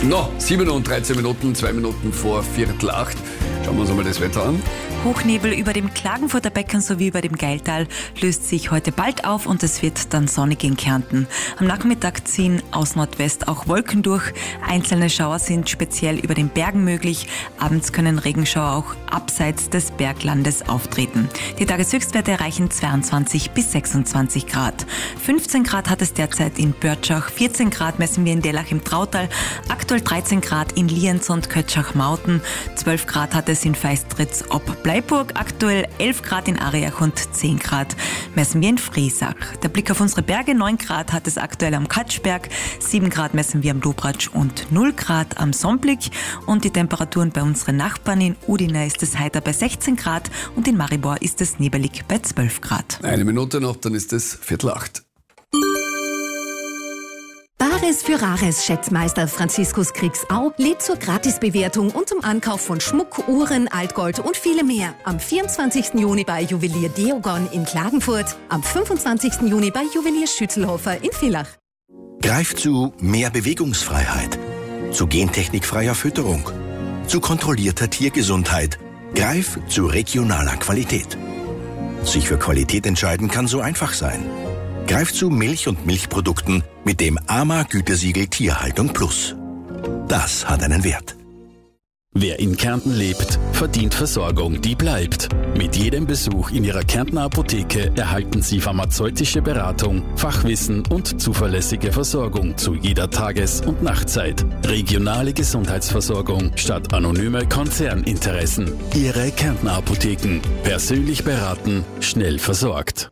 No, 7 und 13 Minuten, 2 Minuten vor 7:45. Schauen wir uns einmal das Wetter an. Hochnebel über dem Klagenfurter Becken sowie über dem Geiltal löst sich heute bald auf und es wird dann sonnig in Kärnten. Am Nachmittag ziehen aus Nordwest auch Wolken durch. Einzelne Schauer sind speziell über den Bergen möglich. Abends können Regenschauer auch abseits des Berglandes auftreten. Die Tageshöchstwerte erreichen 22 bis 26 Grad. 15 Grad hat es derzeit in Börtschach, 14 Grad messen wir in Dellach im Trautal, aktuell 13 Grad in Lienz und Kötschach-Mauten, 12 Grad hat es in Feistritz ob Bleiburg, aktuell 11 Grad in Ariach und 10 Grad messen wir in Friesach. Der Blick auf unsere Berge, 9 Grad hat es aktuell am Katschberg, 7 Grad messen wir am Dobratsch und 0 Grad am Somblick. Und die Temperaturen bei unseren Nachbarn in Udine ist es heiter bei 16 Grad und in Maribor ist es nebelig bei 12 Grad. Eine Minute noch, dann ist es 7:45. Bares für Rares Schätzmeister Franziskus Kriegsau lädt zur Gratisbewertung und zum Ankauf von Schmuck, Uhren, Altgold und viele mehr. Am 24. Juni bei Juwelier Deogon in Klagenfurt, am 25. Juni bei Juwelier Schützelhofer in Villach. Greif zu mehr Bewegungsfreiheit, zu gentechnikfreier Fütterung, zu kontrollierter Tiergesundheit. Greif zu regionaler Qualität. Sich für Qualität entscheiden kann so einfach sein. Greif zu Milch und Milchprodukten mit dem AMA-Gütesiegel Tierhaltung Plus. Das hat einen Wert. Wer in Kärnten lebt, verdient Versorgung, die bleibt. Mit jedem Besuch in Ihrer Kärntner Apotheke erhalten Sie pharmazeutische Beratung, Fachwissen und zuverlässige Versorgung zu jeder Tages- und Nachtzeit. Regionale Gesundheitsversorgung statt anonyme Konzerninteressen. Ihre Kärntner Apotheken. Persönlich beraten, schnell versorgt.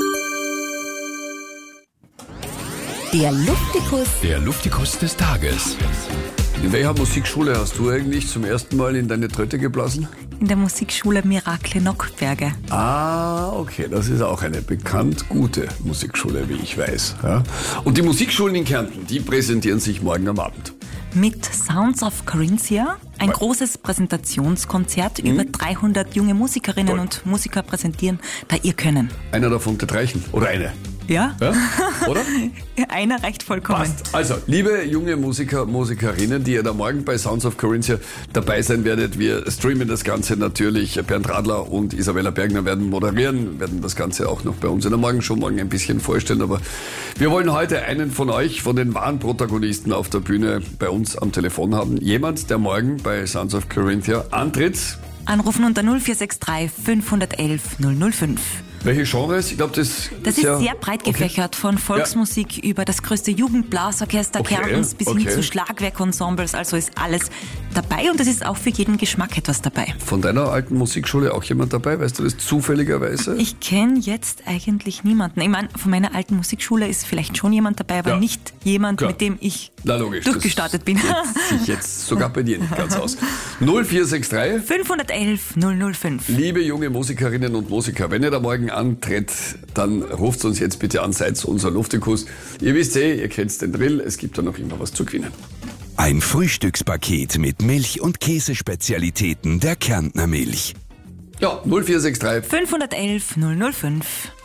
Der Luftikus. Der Luftikus des Tages. In welcher Musikschule hast du eigentlich zum ersten Mal in deine Tröte geblasen? In der Musikschule Miracle Nockberge. Ah, okay, das ist auch eine bekannt gute Musikschule, wie ich weiß. Ja? Und die Musikschulen in Kärnten, die präsentieren sich morgen am Abend. Mit Sounds of Carinthia, ein großes Präsentationskonzert. Über 300 junge Musikerinnen und Musiker präsentieren da ihr Können. Einer davon wird reichen. Oder eine. Ja? Oder? Einer reicht vollkommen. Passt. Also, liebe junge Musiker, Musikerinnen, die ihr da morgen bei Sounds of Carinthia dabei sein werdet, wir streamen das Ganze natürlich. Bernd Radler und Isabella Bergner werden moderieren, werden das Ganze auch noch bei uns in der Morgenshow morgen ein bisschen vorstellen. Aber wir wollen heute einen von euch, von den wahren Protagonisten auf der Bühne bei uns am Telefon haben. Jemand, der morgen bei Sounds of Carinthia antritt. Anrufen unter 0463 511 005. Welche Genres? Ich glaube, das ist sehr breit gefächert, von Volksmusik über das größte Jugendblasorchester Kärntens bis hin zu Schlagwerkensembles, also ist alles dabei und es ist auch für jeden Geschmack etwas dabei. Von deiner alten Musikschule auch jemand dabei? Weißt du das zufälligerweise? Ich kenne jetzt eigentlich niemanden. Ich meine, von meiner alten Musikschule ist vielleicht schon jemand dabei, aber nicht jemand, mit dem ich durchgestartet bin. Sich jetzt sogar bei dir nicht ganz aus. 0463 511 005. Liebe junge Musikerinnen und Musiker, wenn ihr da morgen antritt, dann ruft uns jetzt bitte an, seid unser Luftikus. Ihr wisst ihr kennt den Drill, es gibt da noch immer was zu gewinnen. Ein Frühstückspaket mit Milch- und Käsespezialitäten der Kärntner Milch. Ja, 0463 511 005.